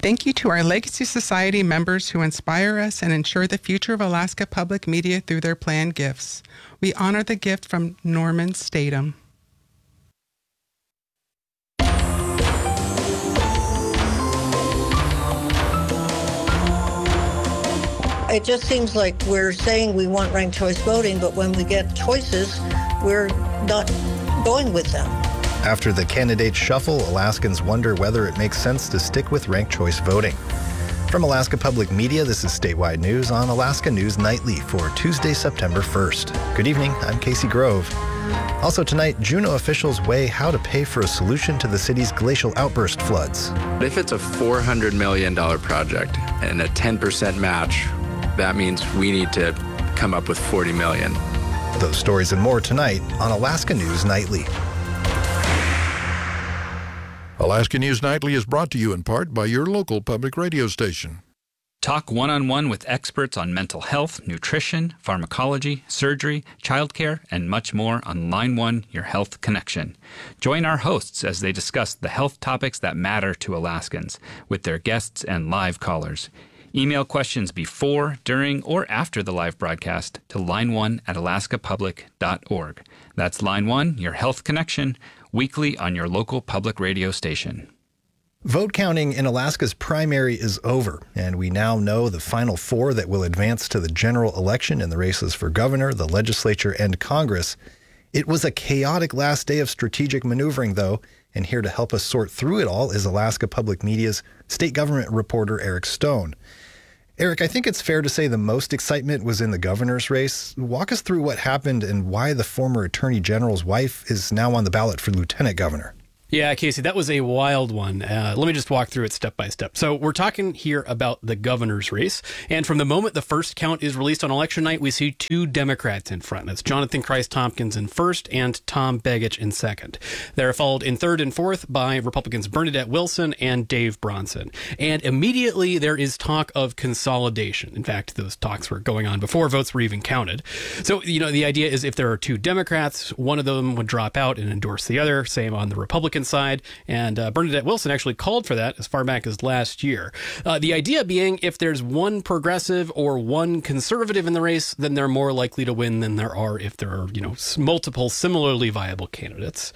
Thank you to our Legacy Society members who inspire us and ensure the future of Alaska Public Media through their planned gifts. We honor the gift from Norman Statham. It just seems like we're saying we want ranked choice voting, but when we get choices, we're not going with them. After the candidate shuffle, Alaskans wonder whether it makes sense to stick with ranked choice voting. From Alaska Public Media, this is Statewide News on Alaska News Nightly for Tuesday, September 1st. Good evening, I'm Casey Grove. Also tonight, Juneau officials weigh how to pay for a solution to the city's glacial outburst floods. If it's a $400 million project and a 10% match, that means we need to come up with $40 million. Those stories and more tonight on Alaska News Nightly. Alaska News Nightly is brought to you in part by your local public radio station. Talk one-on-one with experts on mental health, nutrition, pharmacology, surgery, childcare, and much more on Line 1, Your Health Connection. Join our hosts as they discuss the health topics that matter to Alaskans with their guests and live callers. Email questions before, during, or after the live broadcast to line1@alaskapublic.org. That's Line 1, Your Health Connection, weekly on your local public radio station. Vote counting in Alaska's primary is over, and we now know the final four that will advance to the general election in the races for governor, the legislature, and Congress. It was a chaotic last day of strategic maneuvering, though, and here to help us sort through it all is Alaska Public Media's state government reporter Eric Stone. Eric, I think it's fair to say the most excitement was in the governor's race. Walk us through what happened and why the former attorney general's wife is now on the ballot for lieutenant governor. Yeah, Casey, that was a wild one. Let me just walk through it step by step. So we're talking here about the governor's race. And from the moment the first count is released on election night, we see two Democrats in front. That's Jonathan Christ-Tompkins in first and Tom Begich in second. They're followed in third and fourth by Republicans Bernadette Wilson and Dave Bronson. And immediately there is talk of consolidation. In fact, those talks were going on before votes were even counted. So, the idea is if there are two Democrats, one of them would drop out and endorse the other, same on the Republican side, and Bernadette Wilson actually called for that as far back as last year. The idea being if there's one progressive or one conservative in the race, then they're more likely to win than there are if there are, multiple similarly viable candidates.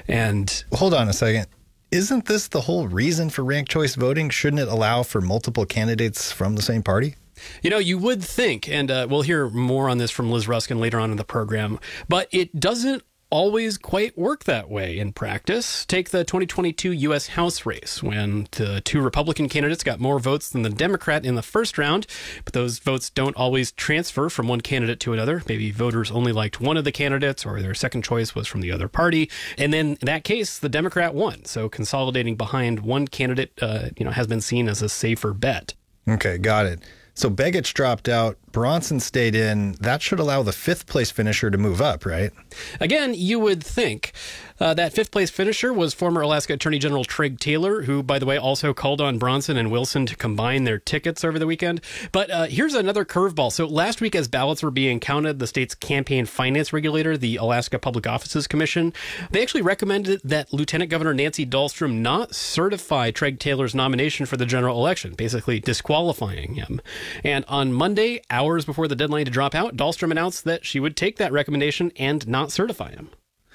And hold on a second. Isn't this the whole reason for ranked choice voting? Shouldn't it allow for multiple candidates from the same party? You would think, and we'll hear more on this from Liz Ruskin later on in the program, but it doesn't always quite work that way in practice. Take the 2022 U.S. House race, when the two Republican candidates got more votes than the Democrat in the first round, but those votes don't always transfer from one candidate to another. Maybe voters only liked one of the candidates, or their second choice was from the other party, and then in that case, the Democrat won. So consolidating behind one candidate, has been seen as a safer bet. Okay, got it. So Begich dropped out, Bronson stayed in. That should allow the fifth place finisher to move up, right? Again, you would think. That fifth place finisher was former Alaska Attorney General Treg Taylor, who, by the way, also called on Bronson and Wilson to combine their tickets over the weekend. But here's another curveball. So last week, as ballots were being counted, the state's campaign finance regulator, the Alaska Public Offices Commission, they actually recommended that Lieutenant Governor Nancy Dahlstrom not certify Treg Taylor's nomination for the general election, basically disqualifying him. And on Monday, hours before the deadline to drop out, Dahlstrom announced that she would take that recommendation and not certify him.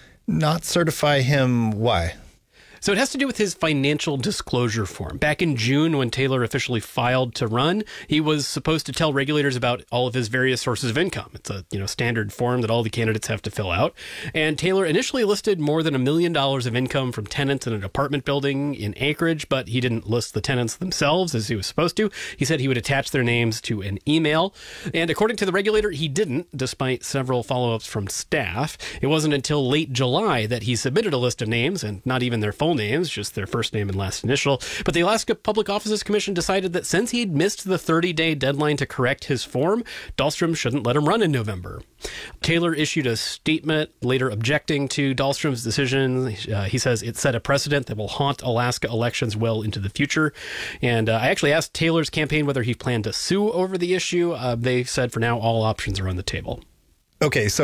Not certify him, why? So it has to do with his financial disclosure form. Back in June, when Taylor officially filed to run, he was supposed to tell regulators about all of his various sources of income. It's a standard form that all the candidates have to fill out. And Taylor initially listed more than $1 million of income from tenants in an apartment building in Anchorage, but he didn't list the tenants themselves as he was supposed to. He said he would attach their names to an email. And according to the regulator, he didn't, despite several follow-ups from staff. It wasn't until late July that he submitted a list of names, and not even their full names, just their first name and last initial. But the Alaska Public Offices Commission decided that since he'd missed the 30-day deadline to correct his form, Dahlstrom shouldn't let him run in November. Taylor issued a statement later objecting to Dahlstrom's decision. He says it set a precedent that will haunt Alaska elections well into the future. And I actually asked Taylor's campaign whether he planned to sue over the issue. They said for now all options are on the table. Okay, so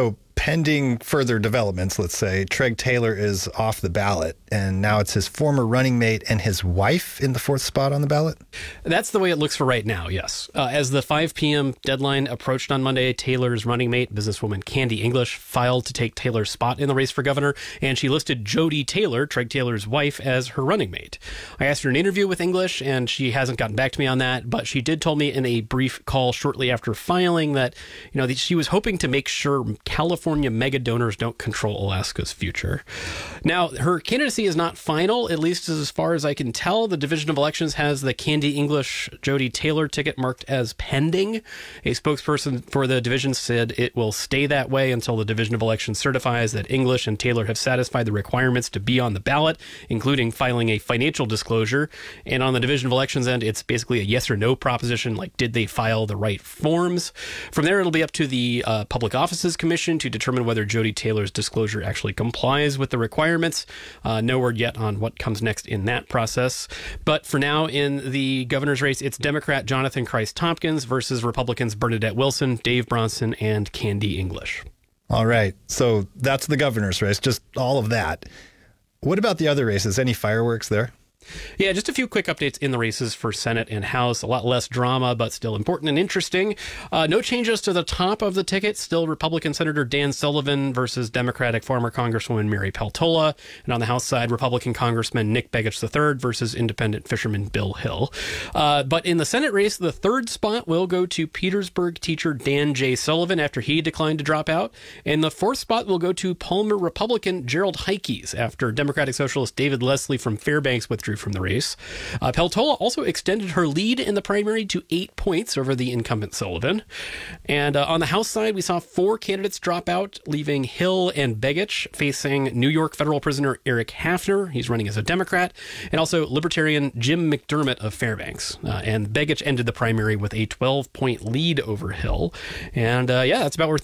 pending further developments, let's say, Treg Taylor is off the ballot, and now it's his former running mate and his wife in the fourth spot on the ballot? That's the way it looks for right now, yes. As the 5 p.m. deadline approached on Monday, Taylor's running mate, businesswoman Candy English, filed to take Taylor's spot in the race for governor, and she listed Jody Taylor, Treg Taylor's wife, as her running mate. I asked her an interview with English, and she hasn't gotten back to me on that, but she did tell me in a brief call shortly after filing that, she was hoping to make sure California mega donors don't control Alaska's future. Now, her candidacy is not final, at least as far as I can tell. The Division of Elections has the Candy English Jody Taylor ticket marked as pending. A spokesperson for the division said it will stay that way until the Division of Elections certifies that English and Taylor have satisfied the requirements to be on the ballot, including filing a financial disclosure. And on the Division of Elections end, it's basically a yes or no proposition, like did they file the right forms? From there, it'll be up to the Public Offices Commission to determine whether Jody Taylor's disclosure actually complies with the requirements. No word yet on what comes next in that process. But for now, in the governor's race, it's Democrat Jonathan Christ Tompkins versus Republicans Bernadette Wilson, Dave Bronson, and Candy English. All right. So that's the governor's race, just all of that. What about the other races? Any fireworks there? Yeah, just a few quick updates in the races for Senate and House. A lot less drama, but still important and interesting. No changes to the top of the ticket. Still Republican Senator Dan Sullivan versus Democratic former Congresswoman Mary Peltola. And on the House side, Republican Congressman Nick Begich III versus Independent Fisherman Bill Hill. But in the Senate race, the third spot will go to Petersburg teacher Dan J. Sullivan after he declined to drop out. And the fourth spot will go to Palmer Republican Gerald Heikes after Democratic Socialist David Leslie from Fairbanks withdrew from the race. Peltola also extended her lead in the primary to 8 points over the incumbent Sullivan. And on the House side, we saw 4 candidates drop out, leaving Hill and Begich facing New York federal prisoner Eric Hafner. He's running as a Democrat, and also Libertarian Jim McDermott of Fairbanks. And Begich ended the primary with a 12-point lead over Hill. And that's about where